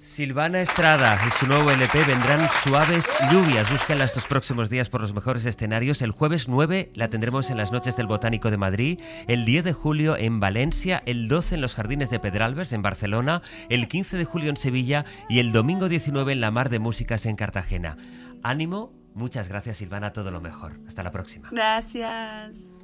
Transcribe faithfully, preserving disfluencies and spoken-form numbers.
Silvana Estrada y su nuevo L P Vendrán Suaves Lluvias. Búsquenla estos próximos días por los mejores escenarios. El jueves nueve la tendremos en las Noches del Botánico de Madrid, el diez de julio en Valencia, el doce en los Jardines de Pedralbes en Barcelona, el quince de julio en Sevilla y el domingo diecinueve en la Mar de Músicas en Cartagena. Ánimo, muchas gracias Silvana, todo lo mejor. Hasta la próxima. Gracias.